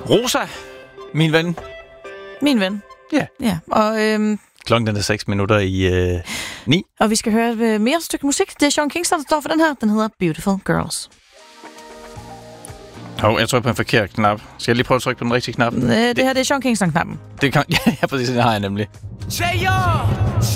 Rosa, min ven. Min ven. Ja. Ja, og... Klokken den er 6 minutter i 9. Og vi skal høre mere stykke musik. Det er Sean Kingston, der står for den her. Den hedder Beautiful Girls. Jeg tror på en forkert knap. Skal jeg lige prøve at trykke på den rigtige knap? Det her det er Sean Kingston-knappen. Det kan... Ja, præcis. Det har jeg nemlig.